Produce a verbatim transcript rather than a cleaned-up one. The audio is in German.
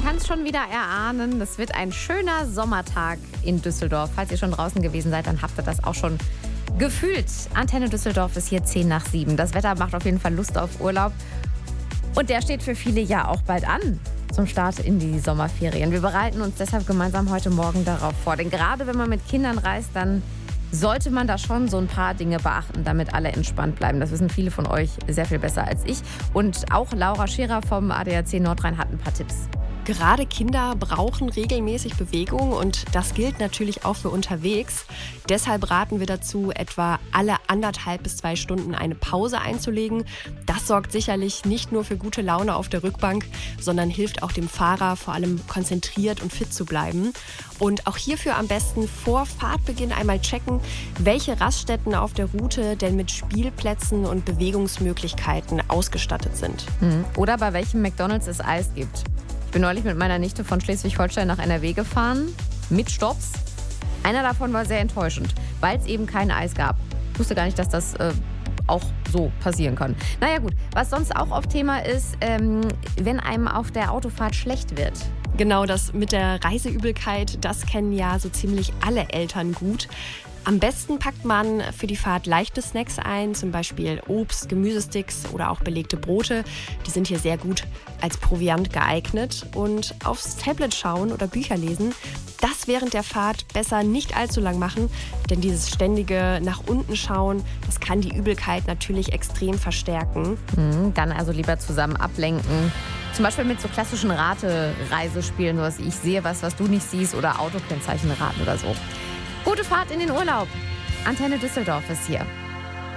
man kann es schon wieder erahnen. Es wird ein schöner Sommertag in Düsseldorf. Falls ihr schon draußen gewesen seid, dann habt ihr das auch schon gefühlt. Antenne Düsseldorf ist hier zehn nach sieben. Das Wetter macht auf jeden Fall Lust auf Urlaub. Und der steht für viele ja auch bald an zum Start in die Sommerferien. Wir bereiten uns deshalb gemeinsam heute Morgen darauf vor. Denn gerade wenn man mit Kindern reist, dann sollte man da schon so ein paar Dinge beachten, damit alle entspannt bleiben. Das wissen viele von euch sehr viel besser als ich. Und auch Laura Scherer vom A D A C Nordrhein hat ein paar Tipps. Gerade Kinder brauchen regelmäßig Bewegung und das gilt natürlich auch für unterwegs. Deshalb raten wir dazu, etwa alle anderthalb bis zwei Stunden eine Pause einzulegen. Das sorgt sicherlich nicht nur für gute Laune auf der Rückbank, sondern hilft auch dem Fahrer, vor allem konzentriert und fit zu bleiben. Und auch hierfür am besten vor Fahrtbeginn einmal checken, welche Raststätten auf der Route denn mit Spielplätzen und Bewegungsmöglichkeiten ausgestattet sind. Oder bei welchem McDonald's es Eis gibt. Ich bin neulich mit meiner Nichte von Schleswig-Holstein nach N R W gefahren, mit Stopps. Einer davon war sehr enttäuschend, weil es eben kein Eis gab. Ich wusste gar nicht, dass das äh, auch so passieren kann. Naja gut, was sonst auch oft Thema ist, ähm, wenn einem auf der Autofahrt schlecht wird. Genau, das mit der Reiseübelkeit, das kennen ja so ziemlich alle Eltern gut. Am besten packt man für die Fahrt leichte Snacks ein, zum Beispiel Obst, Gemüsesticks oder auch belegte Brote. Die sind hier sehr gut als Proviant geeignet. Und aufs Tablet schauen oder Bücher lesen, das während der Fahrt besser nicht allzu lang machen, denn dieses ständige nach unten schauen, das kann die Übelkeit natürlich extrem verstärken. Mhm, dann also lieber zusammen ablenken. Zum Beispiel mit so klassischen Rate-Reisespielen, sowas wie ich sehe was, was du nicht siehst oder Autokennzeichen raten oder so. Gute Fahrt in den Urlaub. Antenne Düsseldorf ist hier.